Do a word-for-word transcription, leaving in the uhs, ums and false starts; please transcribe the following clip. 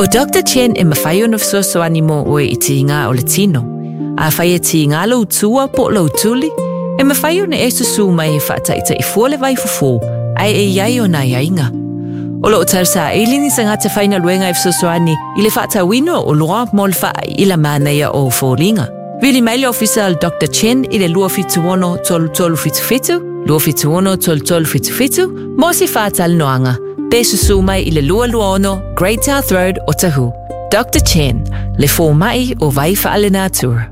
O Doctor Chen e mawhai ona fesoasoani mo oe I te inga o le tino. A whai e te inga lo tua po lo tuli. E mawhai ona e susu mai e whaataita I fua le vai fufo. Ai e iai o na iainga. O lo o tarsa e lini sa ngata whaina luenga e fesoasoani I le whaata wino o loa mo le wha I la māneia o fōringa. Really mail official Doctor Chen I le lua fitu ono tolu tolu fitu fitu, lua fitu ono tolu tolu fitu fitu, mo si whaatal noanga. Pe susu mai I le lua lua ono, Great South Road o Tahu. Doctor Chen, le fō mai o vai whaalena tour.